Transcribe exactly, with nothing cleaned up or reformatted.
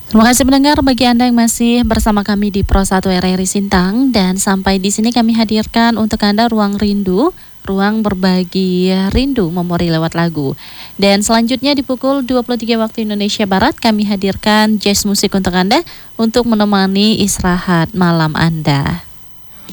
Terima kasih pendengar bagi Anda yang masih bersama kami di Pro satu R R I Sintang, dan sampai di sini kami hadirkan untuk Anda Ruang Rindu, ruang berbagi rindu memori lewat lagu. Dan selanjutnya di pukul dua puluh tiga waktu Indonesia Barat kami hadirkan jazz musik untuk Anda untuk menemani istirahat malam Anda.